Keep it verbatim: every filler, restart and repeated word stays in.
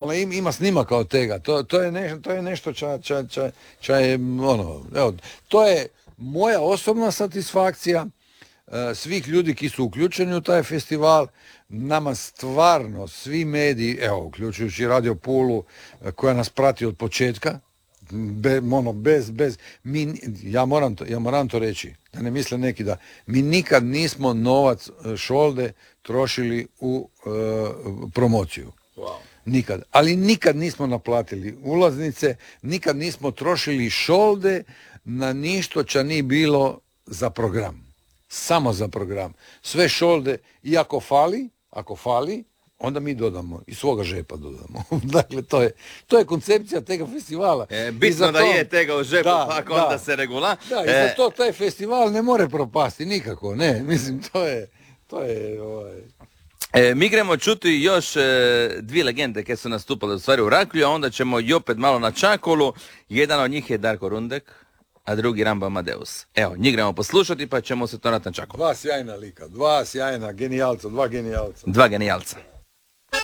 ali im, ima snimaka od tega. To, to, je, nešto, to je nešto ča, ča, ča, ča je, ono, evo, to je moja osobna satisfakcija uh, svih ljudi ki su uključeni u taj festival. Nama stvarno svi mediji, evo, uključujući Radio Pulu, uh, koja nas prati od početka, Be, ono, bez, bez, mi, ja, moram to, ja moram to reći, da ne misle neki da, mi nikad nismo novac Šolde trošili u uh, promociju. Wow. Nikad. Ali nikad nismo naplatili ulaznice, nikad nismo trošili Šolde na ništo ča nije bilo za program. Samo za program. Sve Šolde, i ako fali, ako fali, onda mi dodamo, iz svoga žepa dodamo. Dakle, to je, to je koncepcija tega festivala. E, bitno da to, je tega u žepu, da, pa ako da, onda se regula. Da, i e, za to taj festival ne more propasti nikako, ne, mislim, to je, to je, ovaj... E, mi gremo čuti još e, dvije legende koje su nastupale u stvari u Raklju, a onda ćemo i opet malo na Čakolu. Jedan od njih je Darko Rundek, a drugi Rambo Amadeus. Evo, njih gremo poslušati pa ćemo se to na Čakolu. Dva sjajna lika, dva sjajna genijalca, dva genijalca. Dva genijalca.